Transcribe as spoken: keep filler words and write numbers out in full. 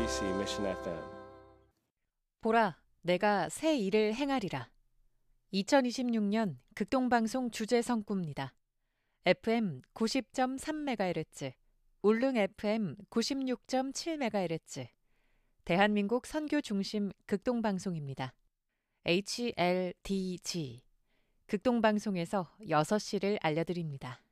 케이비씨 Mission 에프엠. 보라, 내가 새 일을 행하리라. 이천이십육 년 극동방송 주제 성구입니다. 에프엠 구십 점 삼 메가헤르츠, 울릉 에프엠 구십육 점 칠 메가헤르츠, 대한민국 선교 중심 극동방송입니다. 에이치엘디지, 극동방송에서 여섯 시를 알려드립니다.